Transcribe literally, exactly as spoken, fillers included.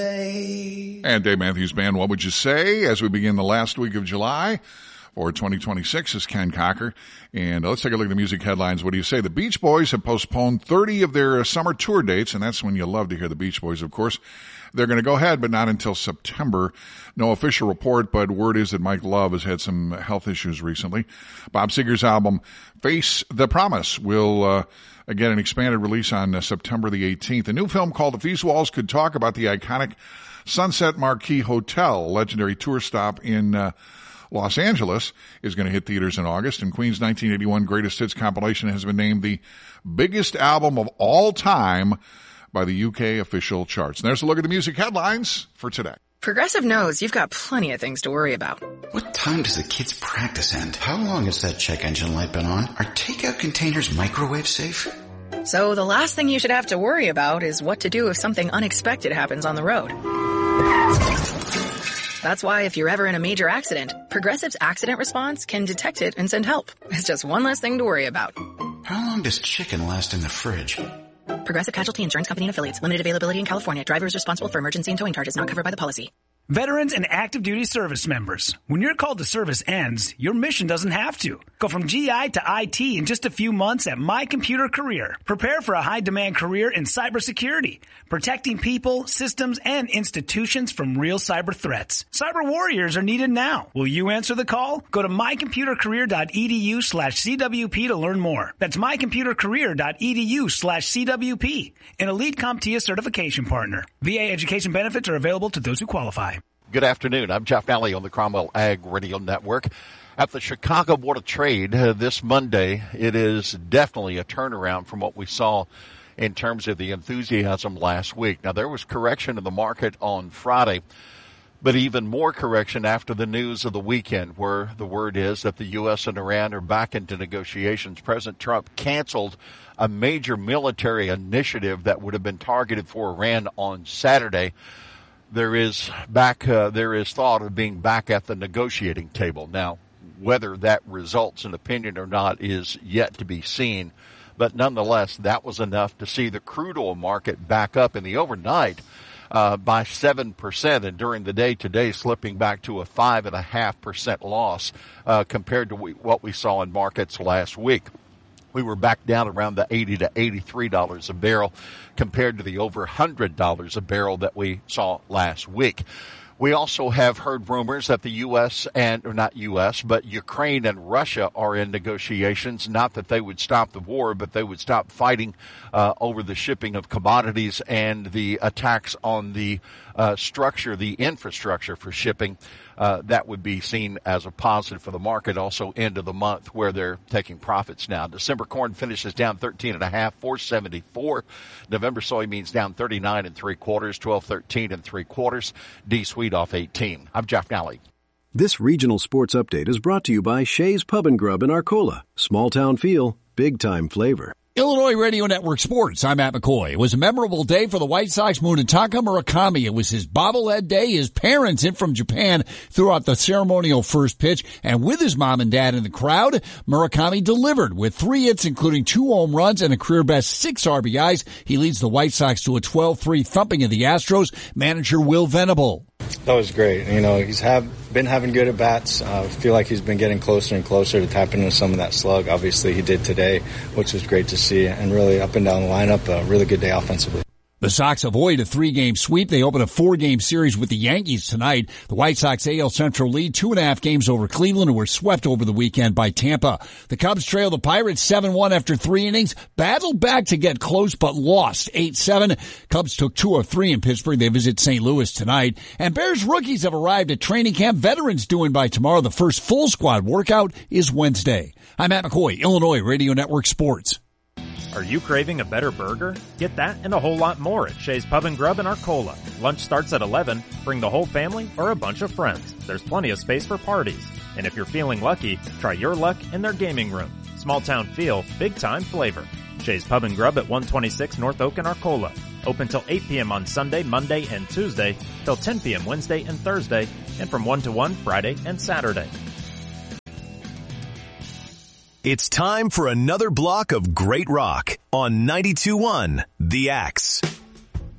And Dave Matthews Band, what would you say as we begin the last week of July for twenty twenty-six is Ken Cocker. And let's take a look at the music headlines. What do you say? The Beach Boys have postponed thirty of their summer tour dates, and that's when you love to hear the Beach Boys, of course. They're going to go ahead, but not until September. No official report, but word is that Mike Love has had some health issues recently. Bob Seger's album, Face the Promise, will uh, get an expanded release on uh, September the eighteenth. A new film called The Feast Walls could talk about the iconic Sunset Marquis Hotel, a legendary tour stop in uh, Los Angeles, is going to hit theaters in August. And Queen's nineteen eighty-one Greatest Hits compilation has been named the biggest album of all time by the U K official charts. And there's a look at the music headlines for today. Progressive knows you've got plenty of things to worry about. What time does the kids' practice end? How long has that check engine light been on? Are takeout containers microwave safe? So the last thing you should have to worry about is what to do if something unexpected happens on the road. That's why if you're ever in a major accident, Progressive's accident response can detect it and send help. It's just one less thing to worry about. How long does chicken last in the fridge? Progressive Casualty Insurance Company and Affiliates. Limited availability in California. Driver is responsible for emergency and towing charges not covered by the policy. Veterans and active duty service members. When your call to service ends, your mission doesn't have to. Go from G I to I T in just a few months at My Computer Career. Prepare for a high-demand career in cybersecurity, protecting people, systems, and institutions from real cyber threats. Cyber warriors are needed now. Will you answer the call? Go to mycomputercareer.edu slash CWP to learn more. That's mycomputercareer.edu slash CWP, an Elite CompTIA certification partner. V A education benefits are available to those who qualify. Good afternoon. I'm Jeff Nally on the Cromwell Ag Radio Network. At the Chicago Board of Trade uh, this Monday, it is definitely a turnaround from what we saw in terms of the enthusiasm last week. Now, there was correction in the market on Friday, but even more correction after the news of the weekend, where the word is that the U S and Iran are back into negotiations. President Trump canceled a major military initiative that would have been targeted for Iran on Saturday. There is back. Uh, there is thought of being back at the negotiating table. Now, whether that results in opinion or not is yet to be seen. But nonetheless, that was enough to see the crude oil market back up in the overnight uh, by seven percent, and during the day today slipping back to a five point five percent loss uh, compared to we, what we saw in markets last week. We were back down around the eighty to eighty-three dollars a barrel compared to the over one hundred dollars a barrel that we saw last week. We also have heard rumors that the U S and, or not U S, but Ukraine and Russia are in negotiations. Not that they would stop the war, but they would stop fighting uh, over the shipping of commodities and the attacks on the uh, structure, the infrastructure for shipping. Uh, that would be seen as a positive for the market. Also, end of the month where they're taking profits now. December corn finishes down thirteen and a half, four seventy-four. November soybeans down thirty-nine and three quarters, twelve thirteen and three quarters. D Sweet off eighteen. I'm Jeff Nally. This regional sports update is brought to you by Shea's Pub and Grub in Arcola. Small town feel, big time flavor. Illinois Radio Network Sports. I'm Matt McCoy. It was a memorable day for the White Sox. Munetaka Murakami. It was his bobblehead day. His parents in from Japan threw out the ceremonial first pitch. And with his mom and dad in the crowd, Murakami delivered with three hits, including two home runs and a career-best six R B Is. He leads the White Sox to a twelve three thumping of the Astros. Manager Will Venable. That was great. You know, he's have been having good at-bats. I uh, feel like he's been getting closer and closer to tapping into some of that slug. Obviously, he did today, which was great to see. And really, up and down the lineup, a really good day offensively. The Sox avoid a three-game sweep. They open a four-game series with the Yankees tonight. The White Sox A L Central lead two and a half games over Cleveland, and were swept over the weekend by Tampa. The Cubs trail the Pirates seven one after three innings, battled back to get close but lost eight seven. Cubs took two of three in Pittsburgh. They visit Saint Louis tonight. And Bears rookies have arrived at training camp. Veterans doing by tomorrow. The first full squad workout is Wednesday. I'm Matt McCoy, Illinois Radio Network Sports. Are you craving a better burger? Get that and a whole lot more at Shea's Pub and Grub in Arcola. Lunch starts at eleven. Bring the whole family or a bunch of friends. There's plenty of space for parties. And if you're feeling lucky, try your luck in their gaming room. Small town feel, big time flavor. Shea's Pub and Grub at one twenty-six North Oak in Arcola. Open till eight p.m. on Sunday, Monday, and Tuesday, till ten p.m. Wednesday and Thursday, and from one to one Friday and Saturday. It's time for another block of great rock on ninety-two point one The Axe.